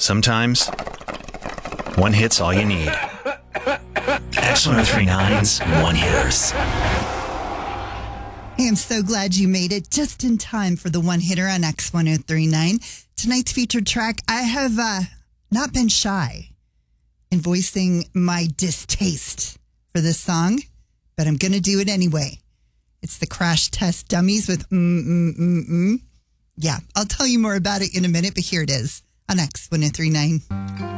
Sometimes, one hit's all you need. X1039's One Hitters. I am so glad you made it just in time for the one hitter on X1039. Tonight's featured track, I have not been shy in voicing my distaste for this song, but I'm going to do it anyway. It's the Crash Test Dummies with Yeah, I'll tell you more about it in a minute, but here it is on X1039.